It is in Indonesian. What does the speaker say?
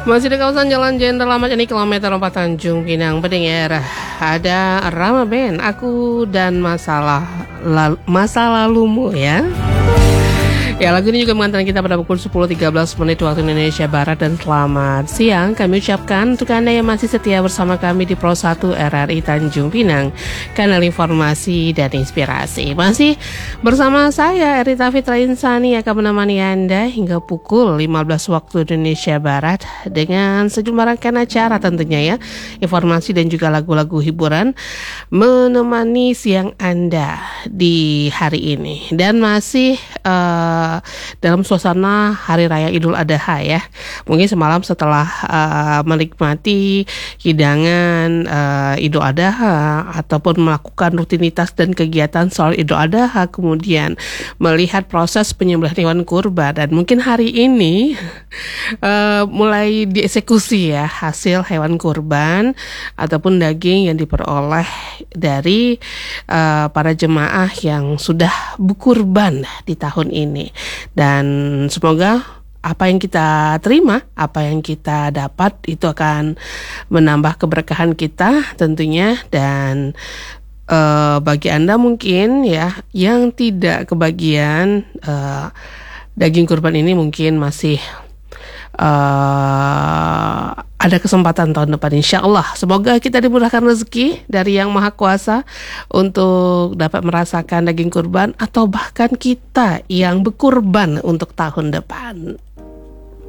Masih di kawasan Jalan Jenderal Ahmad Yani kilometer 4 Tanjung Pinang pendengar. Ada Rama Band, Aku dan Masa Lalumu ya. Ya, lagu ini juga mengantarkan kita pada pukul 10.13 menit waktu Indonesia Barat. Dan selamat siang kami ucapkan untuk Anda yang masih setia bersama kami di Pro 1 RRI Tanjung Pinang, kanal informasi dan inspirasi. Masih bersama saya Rita Fitra Insani akan menemani Anda hingga pukul 15 waktu Indonesia Barat dengan sejumlah rangkaian acara tentunya ya, informasi dan juga lagu-lagu hiburan menemani siang Anda di hari ini. Dan masih dalam suasana Hari Raya Idul Adha ya. Mungkin semalam setelah menikmati hidangan Idul Adha ataupun melakukan rutinitas dan kegiatan soal Idul Adha, kemudian melihat proses penyembelihan hewan kurban, dan mungkin hari ini mulai dieksekusi ya hasil hewan kurban ataupun daging yang diperoleh dari para jemaah yang sudah berkurban di tahun ini. Dan semoga apa yang kita terima, apa yang kita dapat itu akan menambah keberkahan kita tentunya. Dan bagi Anda mungkin ya yang tidak kebagian daging kurban ini, mungkin masih ada kesempatan tahun depan insya Allah. Semoga kita dimudahkan rezeki dari Yang Maha Kuasa untuk dapat merasakan daging kurban, atau bahkan kita yang berkurban untuk tahun depan.